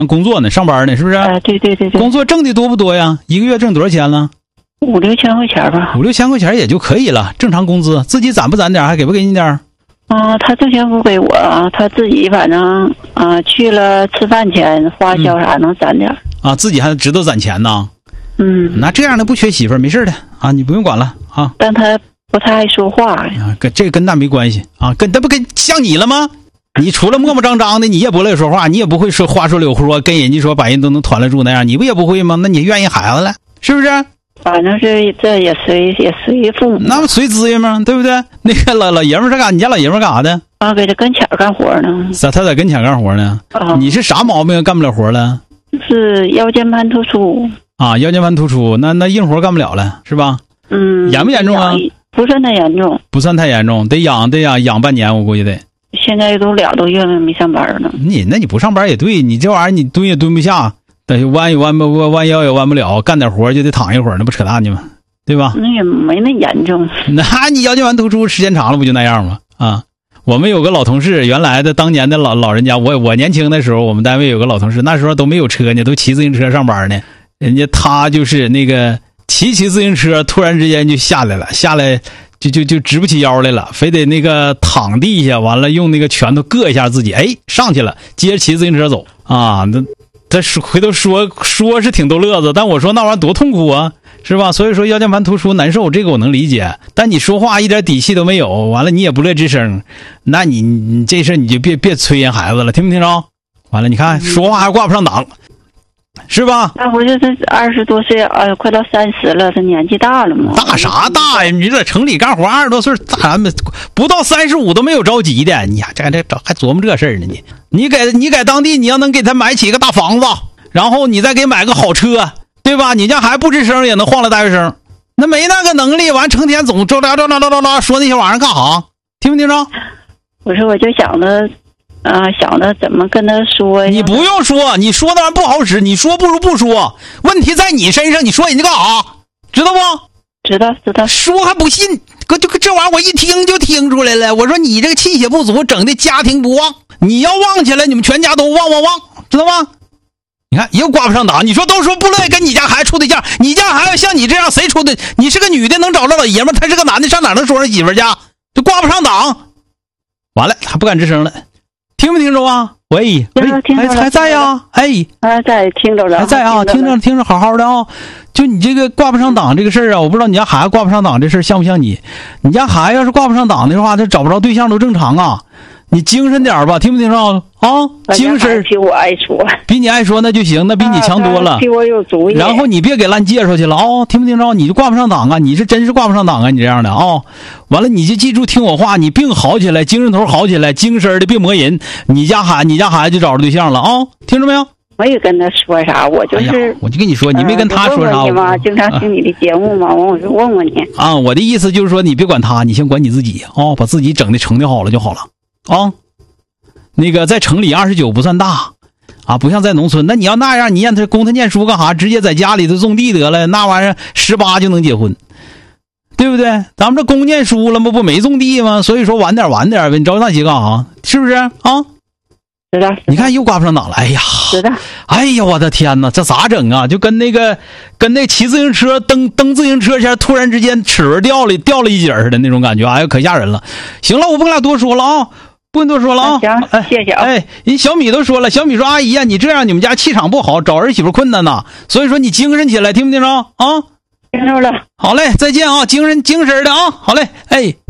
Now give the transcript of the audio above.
工作呢，上班呢，是不是？ 对。 工作挣的多不多呀？一个月挣多少钱了 ？5、6千块钱吧。 5、6千块钱也就可以了，正常工资。自己攒不攒点，还给不给你点？ 他挣钱不给我，他自己反正去了吃饭钱、花销啥能攒点。 自己还知道攒钱呢。 嗯， 那这样的不缺媳妇儿，没事的啊，你不用管了啊。 但他不太爱说话呀。跟那没关系啊，跟像你了吗？你除了磨磨张张的，你也不乐意说话，你也不会说话说柳说，跟人家说把人都能团了住那样，你不也不会吗？那你愿意孩子了，是不是？ 反正是这也随父母， 那不随资源吗？对不对？那个老爷们儿你家老爷们儿干啥的？ 给他跟前干活呢。 他在跟前干活呢？你是啥毛病干不了活了？ 是腰间盘突出腰间盘突出，那硬活干不了了，是吧？严不严重啊？ 不算太严重， 不算太严重，得养半年，我估计得。 现在都2多月了没上班呢。 那你不上班也对，你这玩意儿你蹲也蹲不下，弯腰也弯不了，干点活就得躺一会儿，那不扯淡去吗？对吧？ 那也没那严重。 那你腰间盘突出时间长了不就那样吗？我们有个老同事，原来的当年的老人家，我年轻的时候，我们单位有个老同事，那时候都没有车呢，都骑自行车上班呢。人家他就是那个骑自行车，突然之间就下来就直不起腰来了，非得那个躺地下，完了用那个拳头硌一下自己，上去了，接着骑自行车走啊。那他回头说是挺逗乐子，但我说那玩意儿多痛苦啊，是吧？所以说腰间盘突出难受，这个我能理解。但你说话一点底气都没有，完了你也不乐吱声，那你这事你就别催人孩子了，听没听着？完了你看说话还挂不上档。是吧？ 那不就是20多岁，快到30了，他年纪大了吗？ 大啥大呀？你在城里干活20多岁，不到35都没有着急的。你呀，这还琢磨这事儿呢？你在当地，你要能给他买起一个大房子，然后你再给买个好车，对吧？你家孩子不吱声也能晃了大学生，那没那个能力，完成天总说那些玩意儿干啥？听没听着？ 不是，我就想着怎么跟他说呀？ 你不用说，你说那玩意儿不好使，你说不如不说。问题在你身上，你说人家干啥？知道不？ 知道。 说还不信，这玩意儿我一听就听出来了。我说你这个气血不足，整的家庭不旺。你要旺起来，你们全家都旺，知道吗？你看又挂不上档。你说都说不乐意跟你家孩子处对象，你家孩子像你这样谁处的？你是个女的能找着老爷们，他是个男的上哪能说上媳妇家？就挂不上档。完了，还不敢吱声了。听没听着啊？喂，还在呀？ 在，听着了， 还在啊？听着，好好的啊。就你这个挂不上档这个事儿啊，我不知道你家孩子挂不上档这事儿像不像你？你家孩子要是挂不上档的话，他找不着对象都正常啊。你精神点吧，听没听着啊？精神比我爱说， 比你爱说那就行，那比你强多了。 比我有主意。 然后你别给烂介绍去了啊！听没听着？你就挂不上档啊！你是真是挂不上档啊！你这样的啊！完了你就记住听我话，你病好起来，精神头好起来，精神的别磨人。你家孩子就找着对象了啊！听着没有？ 我也跟他说啥，我就是， 我就跟你说，你没跟他说啥。 问你嘛，经常听你的节目嘛，我就问问你啊。我的意思就是说，你别管他，你先管你自己啊，把自己整的成就好了就好了啊。那个在城里29不算大啊，不像在农村。那你要那样，你让他供他念书干啥？直接在家里头种地得了，那玩意儿18就能结婚，对不对？咱们这供念书了吗？不没种地吗？所以说晚点呗，你着那些干啥？是不是啊？ 知道。 你看又挂不上档了，哎呀， 知道。 哎呀，我的天哪，这咋整啊？就跟那骑自行车蹬自行车前，突然之间齿轮掉了一截似的那种感觉，哎呀，可吓人了。行了，我不跟俩多说了啊。不跟多说了啊！ 行，谢谢啊！ 人小米都说了，小米说阿姨呀，你这样你们家气场不好，找儿媳妇困难呐，所以说你精神起来，听没听着啊？ 听着了。 好嘞，再见啊！精神的啊！好嘞，